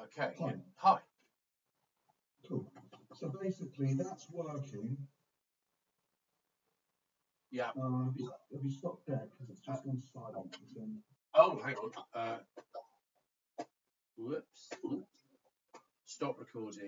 Okay. Hi. Hi. Cool. So basically, that's working. Yeah. Have you stopped dead? Because it's just gone silent. Oh, hang on. Whoops. Stop recording.